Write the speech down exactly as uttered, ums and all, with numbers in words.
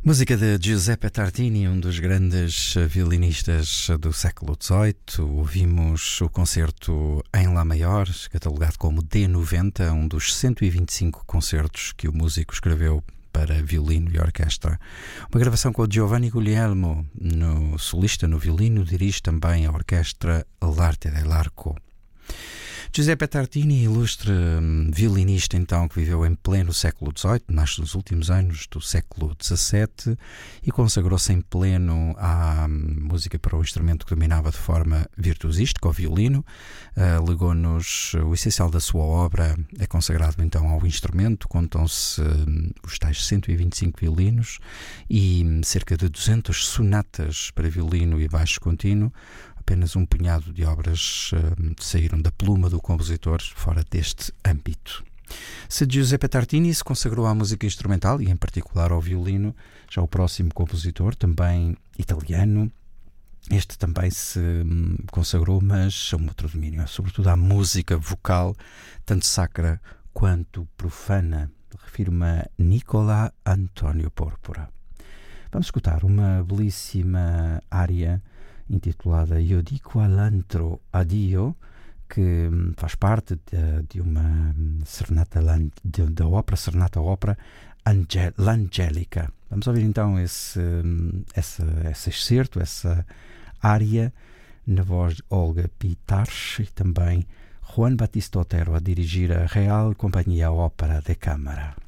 Música de Giuseppe Tartini, um dos grandes violinistas do século dezoito. Ouvimos o concerto em Lá maior, catalogado como D noventa, um dos cento e vinte e cinco concertos que o músico escreveu para violino e orquestra. Uma gravação com o Giovanni Guglielmo, no solista no violino, dirige também a orquestra L'Arte dell'Arco. Giuseppe Tartini, ilustre violinista então que viveu em pleno século dezoito, nasce nos últimos anos do século dezassete e consagrou-se em pleno à música para o instrumento que dominava de forma virtuosística, o violino. Uh, legou-nos o essencial da sua obra, é consagrado então ao instrumento. Contam-se uh, os tais cento e vinte e cinco violinos e cerca de duzentas sonatas para violino e baixo contínuo. Apenas um punhado de obras uh, saíram da pluma do compositor fora deste âmbito. Se Giuseppe Tartini se consagrou à música instrumental e em particular ao violino, já o próximo compositor, também italiano, este também se um, consagrou, mas a um outro domínio, sobretudo à música vocal, tanto sacra quanto profana. Refiro-me a Nicola Antonio Porpora. Vamos escutar uma belíssima área intitulada Io dico all'antro addio, que faz parte de, de uma serenata de, da ópera, serenata ópera Angel, L'Angelica. Vamos ouvir então esse, essa, esse excerto, essa área, na voz de Olga Pitarch e também Juan Battista Otero a dirigir a Real Companhia Ópera de Câmara.